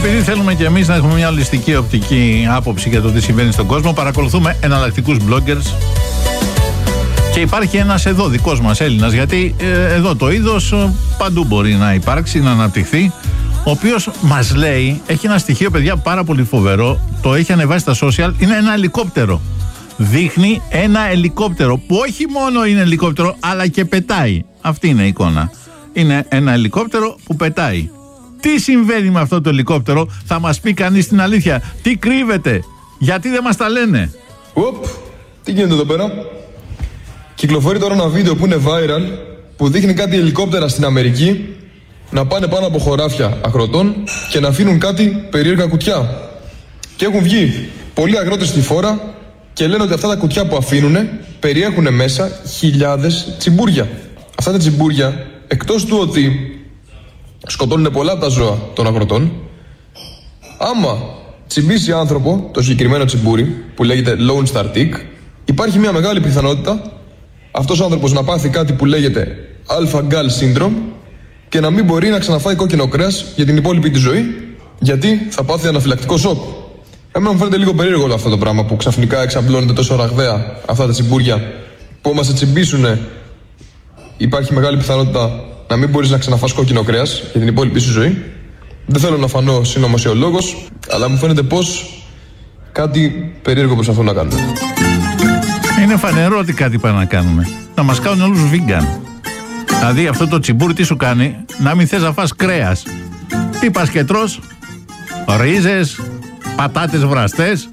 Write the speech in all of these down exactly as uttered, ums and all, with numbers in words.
Επειδή θέλουμε και εμείς να έχουμε μια ολιστική οπτική άποψη για το τι συμβαίνει στον κόσμο, παρακολουθούμε εναλλακτικούς bloggers. Και υπάρχει ένας εδώ δικός μας Έλληνας, γιατί ε, εδώ το είδος ε, παντού μπορεί να υπάρξει, να αναπτυχθεί, ο οποίος μας λέει, έχει ένα στοιχείο παιδιά πάρα πολύ φοβερό, το έχει ανεβάσει στα social, είναι ένα ελικόπτερο. Δείχνει ένα ελικόπτερο που όχι μόνο είναι ελικόπτερο αλλά και πετάει. Αυτή είναι η εικόνα. Είναι ένα ελικόπτερο που πετάει. Τι συμβαίνει με αυτό το ελικόπτερο, θα μας πει κανείς την αλήθεια. Τι κρύβεται, γιατί δεν μας τα λένε. Οπ, τι γίνεται εδώ πέρα. Κυκλοφορεί τώρα ένα βίντεο που είναι viral, που δείχνει κάτι ελικόπτερα στην Αμερική να πάνε πάνω από χωράφια αγροτών και να αφήνουν κάτι περίεργα κουτιά. Και έχουν βγει πολλοί αγρότες στη φόρα και λένε ότι αυτά τα κουτιά που αφήνουν περιέχουν μέσα χιλιάδες τσιμπούρια. Αυτά τα τσιμπούρια, εκτός του ότι σκοτώνουν πολλά από τα ζώα των αγροτών, άμα τσιμπήσει άνθρωπο το συγκεκριμένο τσιμπούρι που λέγεται Lone Star Tick, υπάρχει μια μεγάλη πιθανότητα αυτός ο άνθρωπος να πάθει κάτι που λέγεται Alpha-Gal Syndrome και να μην μπορεί να ξαναφάει κόκκινο κρέας για την υπόλοιπη τη ζωή, γιατί θα πάθει αναφυλακτικό σοκ. Εμένα μου φαίνεται λίγο περίεργο όλο αυτό το πράγμα που ξαφνικά εξαπλώνεται τόσο ραγδαία αυτά τα τσιμπούρια που όμως σε τσιμπήσουν υπάρχει μεγάλη πιθανότητα να μην μπορείς να ξαναφάς κόκκινο κρέας για την υπόλοιπη σου ζωή. Δεν θέλω να φανώ συνωμοσιολόγος, αλλά μου φαίνεται πως κάτι περίεργο προσπαθούν να κάνουν. Είναι φανερό ότι κάτι πάνε να κάνουμε. Να μας κάνουν όλους vegan. Δηλαδή αυτό το τσιμπούρι τι σου κάνει, να μην θες να φας κρέας. Τι πας και τρως, ρίζες, πατάτες βραστές.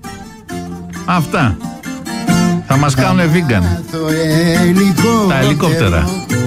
Αυτά. Θα μας κάνουν vegan. Τα ελικόπτερα.